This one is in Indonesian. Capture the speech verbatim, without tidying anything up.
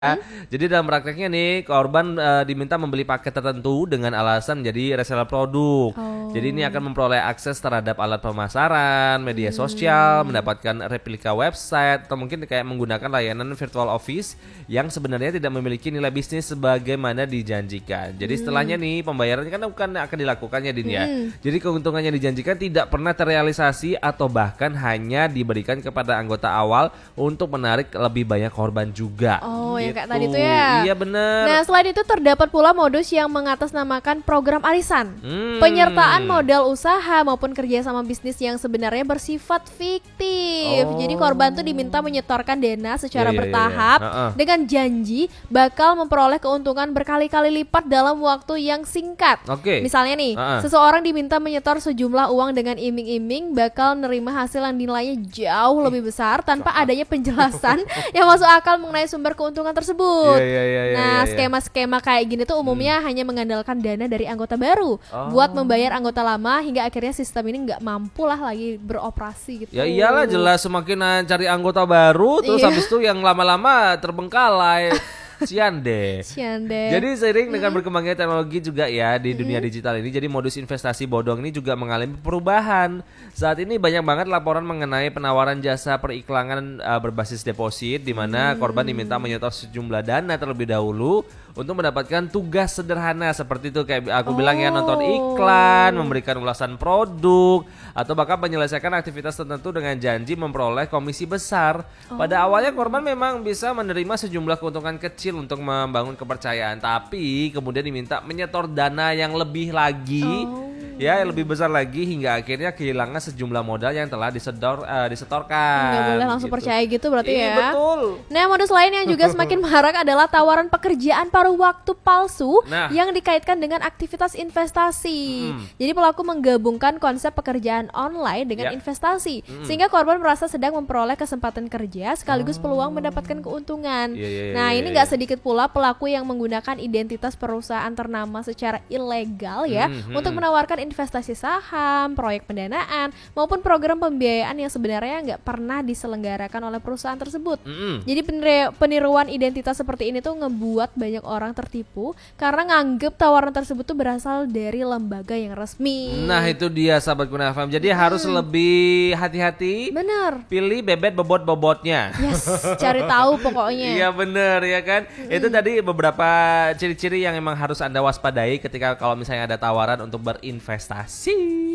Hmm? Jadi dalam prakteknya nih korban uh, diminta membeli paket tertentu dengan alasan menjadi reseller produk. Oh. Jadi ini akan memperoleh akses terhadap alat pemasaran, media sosial, Hmm. mendapatkan replika website, atau mungkin kayak menggunakan layanan virtual office yang sebenarnya tidak memiliki nilai bisnis sebagaimana dijanjikan. Jadi Hmm. setelahnya nih pembayarannya kan bukan akan dilakukannya Din ya. Hmm. Jadi keuntungannya dijanjikan tidak pernah terrealisasi atau bahkan hanya diberikan kepada anggota awal untuk menarik lebih banyak korban juga. Oh, yang kayak Gitu. tadi tuh ya. Iya bener. Nah, selain itu terdapat pula modus yang mengatasnamakan program arisan. Hmm. Penyertaan modal usaha maupun kerjasama bisnis yang sebenarnya bersifat fiktif. Oh. Jadi korban tuh diminta menyetorkan dana secara Iya, iya, iya, bertahap iya. Ha-ha. dengan janji bakal memperoleh keuntungan berkali-kali lipat dalam waktu yang singkat. Oke. Misalnya nih, Ha-ha. seseorang diminta menyetor sejumlah uang dengan iming-iming bakal nerima hasil yang nilainya jauh lebih besar tanpa adanya penjelasan yang masuk akal mengenai sumber keuntungan tersebut. Iya, iya, iya, iya, Nah, iya. skema-skema kayak gini tuh umumnya hanya mengandalkan dana dari anggota baru Oh. buat membayar anggota lama hingga akhirnya sistem ini nggak mampu lah lagi beroperasi gitu. Ya iyalah jelas semakin uh, cari anggota baru terus Iya. habis itu yang lama-lama terbengkalai. Sian deh. Sian deh. Jadi seiring dengan berkembangnya teknologi juga ya di dunia digital ini, jadi modus investasi bodong ini juga mengalami perubahan. Saat ini banyak banget laporan mengenai penawaran jasa periklanan uh, berbasis deposit, di mana korban diminta menyetor sejumlah dana terlebih dahulu untuk mendapatkan tugas sederhana seperti itu kayak aku bilang ya, nonton iklan, memberikan ulasan produk, atau bahkan menyelesaikan aktivitas tertentu dengan janji memperoleh komisi besar. Pada awalnya korban memang bisa menerima sejumlah keuntungan kecil untuk membangun kepercayaan, tapi kemudian diminta menyetor dana yang lebih lagi, Oh. ya yang lebih besar lagi hingga akhirnya kehilangan sejumlah modal yang telah disedor eh, disetorkan. Nggak boleh langsung percaya gitu berarti Iya, ya. betul. Nah, modus lain yang juga semakin marak adalah tawaran pekerjaan paruh waktu palsu Nah. yang dikaitkan dengan aktivitas investasi. Hmm. Jadi pelaku menggabungkan konsep pekerjaan online dengan Ya. investasi, sehingga korban merasa sedang memperoleh kesempatan kerja sekaligus peluang mendapatkan keuntungan. Iya, iya, iya, Nah, iya, ini iya. nggak sedikit pula pelaku yang menggunakan identitas perusahaan ternama secara ilegal ya Hmm, hmm. untuk menawarkan investasi saham, proyek pendanaan, maupun program pembiayaan yang sebenarnya nggak pernah diselenggarakan oleh perusahaan tersebut. Mm-mm. Jadi penir- peniruan identitas seperti ini tuh ngebuat banyak orang tertipu karena nganggep tawaran tersebut tuh berasal dari lembaga yang resmi. Nah itu dia sahabat Kuna F M. Jadi harus lebih hati-hati. Bener. Pilih bebet bobot-bobotnya. Yes, cari tahu pokoknya. Iya bener ya kan. Itu tadi beberapa ciri-ciri yang emang harus Anda waspadai ketika kalau misalnya ada tawaran untuk berinvestasi.